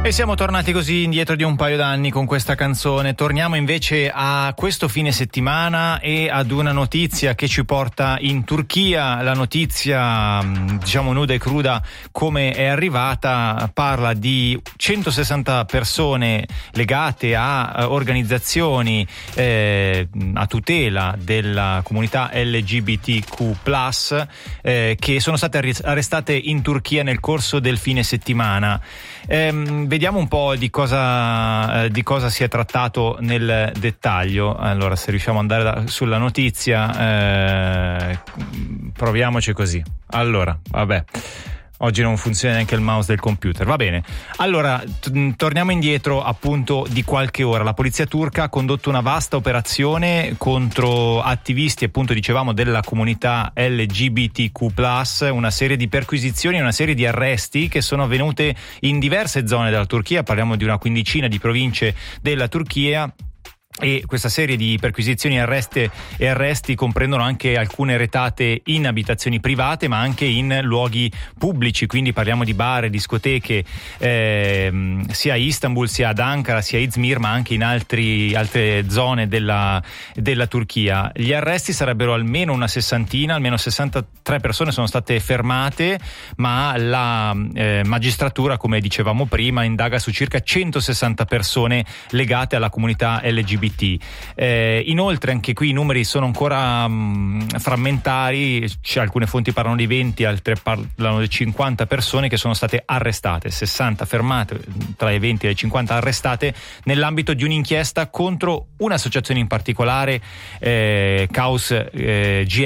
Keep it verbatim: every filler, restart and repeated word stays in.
E siamo tornati così indietro di un paio d'anni con questa canzone. Torniamo invece a questo fine settimana e ad una notizia che ci porta in Turchia. La notizia, diciamo nuda e cruda come è arrivata, parla di centosessanta persone legate a organizzazioni eh, a tutela della comunità L G B T Q plus, eh, che sono state arrestate in Turchia nel corso del fine settimana. Eh, vediamo un po' di cosa, eh, di cosa si è trattato nel dettaglio. Allora, se riusciamo ad andare da, sulla notizia, eh, proviamoci così. Allora, vabbè, oggi non funziona neanche il mouse del computer, va bene. Allora, t- torniamo indietro appunto di qualche ora. La polizia turca ha condotto una vasta operazione contro attivisti, appunto dicevamo, della comunità L G B T Q plus, una serie di perquisizioni e una serie di arresti che sono avvenute in diverse zone della Turchia. Parliamo di una quindicina di province della Turchia. E questa serie di perquisizioni e arresti, e arresti comprendono anche alcune retate in abitazioni private, ma anche in luoghi pubblici, quindi parliamo di bar e discoteche eh, sia a Istanbul, sia ad Ankara, sia a Izmir, ma anche in altri, altre zone della, della Turchia. Gli arresti sarebbero almeno una sessantina, almeno sessantatré persone sono state fermate, ma la eh, magistratura, come dicevamo prima, indaga su circa centosessanta persone legate alla comunità L G B T. Eh, inoltre anche qui i numeri sono ancora mh, frammentari, c'è, alcune fonti parlano di venti, altre parlano di cinquanta persone che sono state arrestate, sessanta fermate, tra i venti e le cinquanta arrestate nell'ambito di un'inchiesta contro un'associazione in particolare, eh, Caos eh, G